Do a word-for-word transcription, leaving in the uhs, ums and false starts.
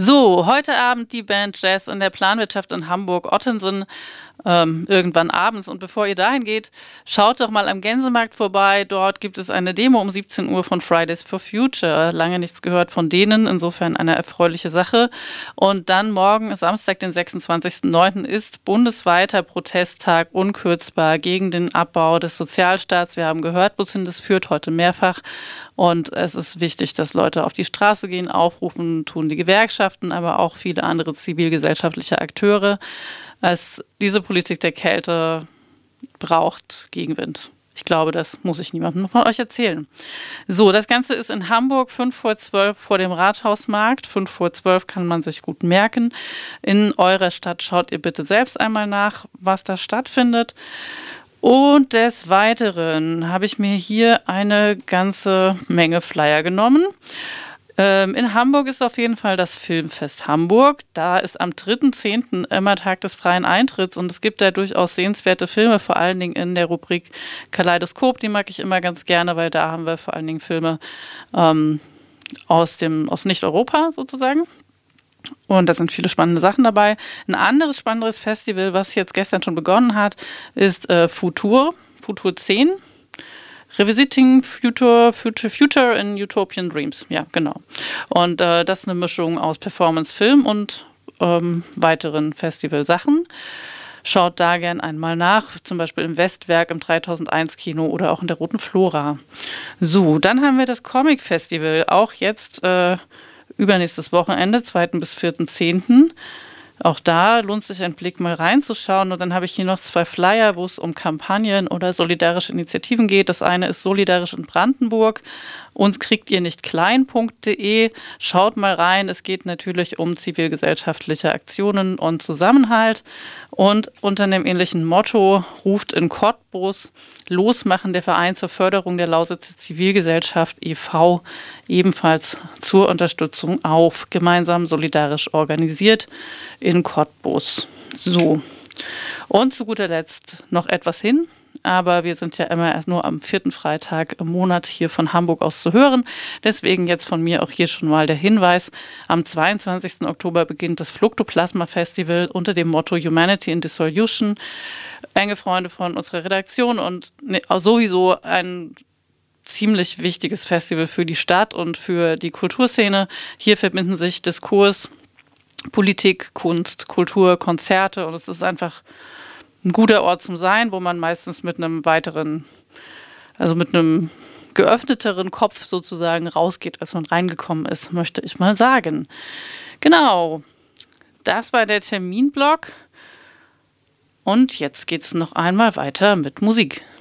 So, heute Abend die Band Jazz in der Planwirtschaft in Hamburg-Ottensen, ähm, irgendwann abends. Und bevor ihr dahin geht, schaut doch mal am Gänsemarkt vorbei. Dort gibt es eine Demo um siebzehn Uhr von Fridays for Future. Lange nichts gehört von denen, insofern eine erfreuliche Sache. Und dann morgen, Samstag, den sechsundzwanzigsten neunten ist bundesweiter Protesttag unkürzbar gegen den Abbau des Sozialstaats. Wir haben gehört, wohin das führt, heute mehrfach. Und es ist wichtig, dass Leute auf die Straße gehen, aufrufen, tun die Gewerkschaften, aber auch viele andere zivilgesellschaftliche Akteure. Es, diese Politik der Kälte braucht Gegenwind. Ich glaube, das muss ich niemandem von euch erzählen. So, das Ganze ist in Hamburg, fünf vor zwölf vor dem Rathausmarkt. fünf vor zwölf kann man sich gut merken. In eurer Stadt schaut ihr bitte selbst einmal nach, was da stattfindet. Und des Weiteren habe ich mir hier eine ganze Menge Flyer genommen. Ähm, in Hamburg ist auf jeden Fall das Filmfest Hamburg. Da ist am dritten zehnten immer Tag des freien Eintritts und es gibt da durchaus sehenswerte Filme, vor allen Dingen in der Rubrik Kaleidoskop. Die mag ich immer ganz gerne, weil da haben wir vor allen Dingen Filme ähm, aus dem, aus Nicht-Europa sozusagen. Und da sind viele spannende Sachen dabei. Ein anderes spannendes Festival, was jetzt gestern schon begonnen hat, ist äh, Futur, Futur zehn. Revisiting Future, Future, Future in Utopian Dreams. Ja, genau. Und äh, das ist eine Mischung aus Performance, Film und ähm, weiteren Festivalsachen. Schaut da gern einmal nach, zum Beispiel im Westwerk, im dreitausendeins Kino oder auch in der Roten Flora. So, dann haben wir das Comic Festival, auch jetzt äh, übernächstes Wochenende, zweiten bis vierten zehnten Auch da lohnt sich ein Blick mal reinzuschauen. Und dann habe ich hier noch zwei Flyer, wo es um Kampagnen oder solidarische Initiativen geht. Das eine ist Solidarisch in Brandenburg. Uns kriegt ihr nicht klein punkt de. Schaut mal rein. Es geht natürlich um zivilgesellschaftliche Aktionen und Zusammenhalt. Und unter einem ähnlichen Motto ruft in Cottbus Losmachen, der Verein zur Förderung der Lausitzer Zivilgesellschaft e V, ebenfalls zur Unterstützung auf. Gemeinsam solidarisch organisiert in Cottbus. So. Und zu guter Letzt noch etwas hin. Aber wir sind ja immer erst nur am vierten Freitag im Monat hier von Hamburg aus zu hören. Deswegen jetzt von mir auch hier schon mal der Hinweis. Am zweiundzwanzigsten Oktober beginnt das Fluktoplasma Festival unter dem Motto Humanity in Dissolution. Enge Freunde von unserer Redaktion und sowieso ein ziemlich wichtiges Festival für die Stadt und für die Kulturszene. Hier verbinden sich Diskurs, Politik, Kunst, Kultur, Konzerte und es ist einfach ein guter Ort zum Sein, wo man meistens mit einem weiteren, also mit einem geöffneteren Kopf sozusagen rausgeht, als man reingekommen ist, möchte ich mal sagen. Genau, das war der Terminblock und jetzt geht's noch einmal weiter mit Musik.